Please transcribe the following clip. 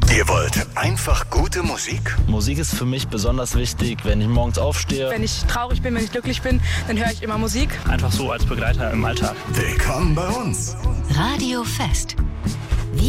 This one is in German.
Ihr wollt einfach gute Musik? Musik ist für mich besonders wichtig, wenn ich morgens aufstehe. Wenn ich traurig bin, wenn ich glücklich bin, dann höre ich immer Musik. Einfach so als Begleiter im Alltag. Willkommen bei uns. Radio Fest.